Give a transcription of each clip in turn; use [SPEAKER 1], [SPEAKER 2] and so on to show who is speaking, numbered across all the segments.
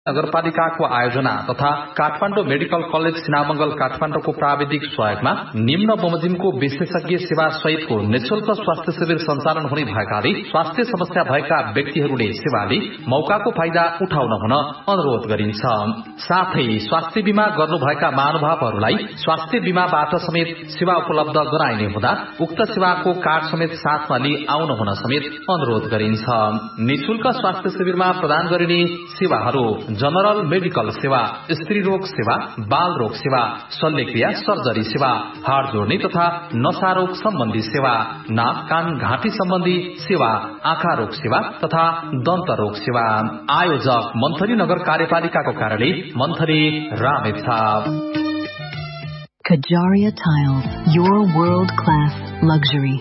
[SPEAKER 1] नगरपालिकाको आयोजना तथा काठमाडौँ मेडिकल कलेज सिनामंगल काठमाडौँको प्राविधिक सहयोगमा निम्न बमोजिमको विशेषज्ञ सेवा सहितको निशुल्क स्वास्थ्य शिविर सञ्चालन हुने भएकाले स्वास्थ्य समस्या भएका व्यक्तिहरूले सेवाले मौकाको फाइदा उठाउन हुन अनुरोध गरिन्छ। साथै स्वास्थ्य बीमा गर्नुभएका महानुभावहरूलाई स्वास्थ्य बीमाबाट समेत सेवा उपलब्ध गराइने हुँदा उक्त सेवाको कार्ड समेत साथमा लिई आउन हुन समेत अनुरोध गरिन्छ। निशुल्क स्वास्थ्य शिविरमा प्रदान गरिने सेवाहरू जनरल मेडिकल सेवा, स्त्री रोग सेवा, बाल रोग सेवा, शल्यक्रिया सर्जरी सेवा, हाड जोड्ने तथा नशा रोग सम्बन्धी सेवा, नाक कान घाँटी सम्बन्धी सेवा, आँखा रोग सेवा तथा दन्त रोग सेवा। आयोजक मन्थली नगर कार्यपालिकाको कार्यालय monthly Ramechhap.
[SPEAKER 2] Kajaria Tile, your world-class luxury.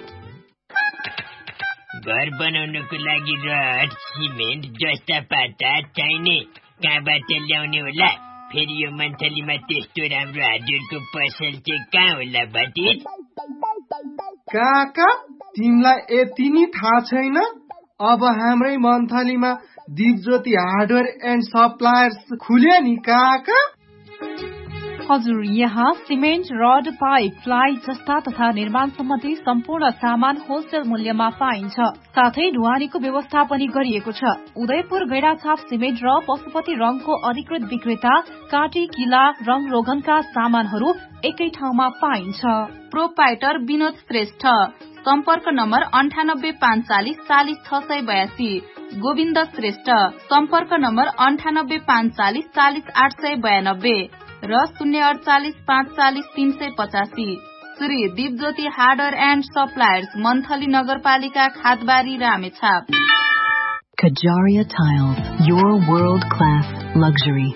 [SPEAKER 3] घर बनाउनको लागि रड, सिमेन्ट जस्ता पाता चाहिने कहाँबाट ल्याउने होला? फेरि यो मन्थलीमा त्यस्तो राम्रो हार्डवेयरको पसल चाहिँ कहाँ होला भतिज?
[SPEAKER 4] काका, तिमीलाई यति नि थाहा छैन? अब हाम्रै मन्थलीमा दिपज्योति हार्डवेयर एन्ड सप्लायर्स खुल्यो नि काका।
[SPEAKER 5] हजुर, यहाँ सिमेन्ट, रड, पाइप, प्लाई जस्ता तथा निर्माण सम्बन्धी सम्पूर्ण सामान होलसेल मूल्यमा पाइन्छ। साथै ढुवानीको व्यवस्था पनि गरिएको छ। उदयपुर गैडाछाप सिमेन्ट र पशुपति रंगको अधिकृत विक्रेता काटी, किला, रंग रोगनका सामानहरू एकै ठाउँमा पाइन्छ।
[SPEAKER 6] प्रोपाइटर विनोद श्रेष्ठ, सम्पर्क नम्बर 9854 40 682। गोविन्द श्रेष्ठ, सम्पर्क नम्बर 9854 40 892 र 048 540 385। Shri Dipjyoti hardware and suppliers, monthly नगरपालिका, खादबारी, Ramechhap.
[SPEAKER 2] Kajaria Tile, your world-class luxury.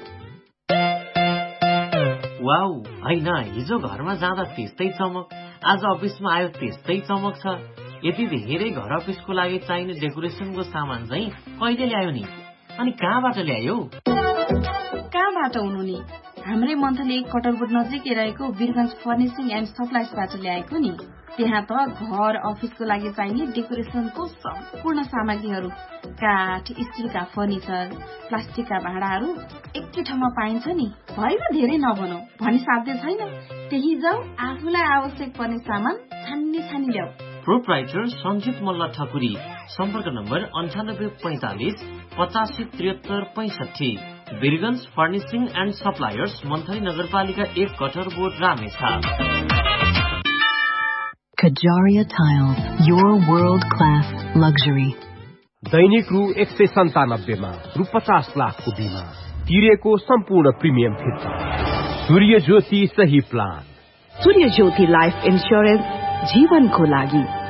[SPEAKER 7] Wow, हैन हिजो घरमा जाँदा त्यस्तै चमक, आज अफिसमा आयो त्यस्तै चमक छ। यति धेरै घर अफिसको लागि चाहिने डेकोरेसनको सामान चाहिँ कहिले ल्यायो नि? अनि कहाँबाट ल्यायो?
[SPEAKER 6] कहाँबाट हुनु नि? हाम्रै मन्थली कटरबोट नजिकै रहेको वीरगञ्ज फर्निशिङ एन्ड सप्लाइजबाट ल्याएको नि। त्यहाँ त घर अफिसको लागि चाहिने डेकोरेसनको सम्पूर्ण सामग्रीहरू, काठ, स्टिलका फर्निचर, प्लास्टिकका भाँडाहरू एकै ठाउँमा पाइन्छ नि। भएन धेरै नभनौ भनी साध्य छैन। त्यही जाऊ, आफूलाई आवश्यक पर्ने सामान छानी ल्याऊ।
[SPEAKER 7] प्रोप्राइटर सञ्जित मल्ल ठकुरी, सम्पर्क number 9845 85 73 65। Birgunj furnishing and suppliers, monthly नगरपालिका 1, कटरबोट, Ramechhap.
[SPEAKER 2] Kajaria Tile, your world-class luxury.
[SPEAKER 8] दैनिक रु 197 मा रु 50 लाखको बिमा तिरेको सम्पूर्ण प्रिमियम फिर्ता। सूर्य ज्योति सही प्लान।
[SPEAKER 9] सूर्य ज्योति लाइफ इन्स्योरेन्स, जीवनको लागि।